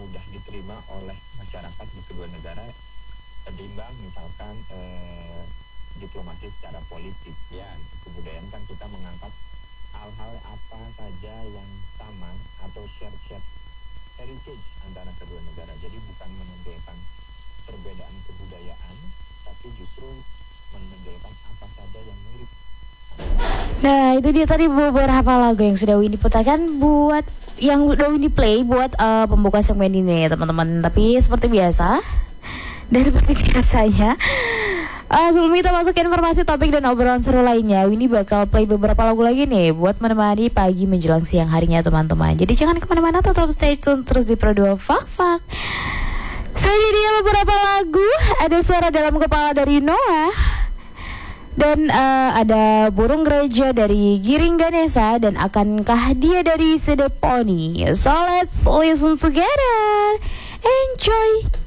mudah diterima oleh masyarakat di kedua negara ketimbang misalkan diplomasi secara politik. Ya, kebudayaan kan kita mengangkat hal-hal apa saja yang sama atau share heritage antara kedua negara. Jadi bukan menonjolkan perbedaan kebudayaan, tapi justru menonjolkan apa saja yang mirip. Nah, itu dia tadi beberapa lagu yang sudah Windy putarkan buat yang udah Windy play buat pembuka segmen ini teman-teman. Tapi seperti biasa dan seperti biasanya sebelum kita masuk ke informasi topik dan obrolan seru lainnya, Windy bakal play beberapa lagu lagi nih buat menemani pagi menjelang siang harinya teman-teman. Jadi jangan kemana-mana, tetap stay tune terus di Pro 2 Fak. So ini dia beberapa lagu. Ada Suara Dalam Kepala dari Noah, dan ada Burung Gereja dari Giring Ganesa, dan Akankah Dia dari Sedeponi. So let's listen together. Enjoy.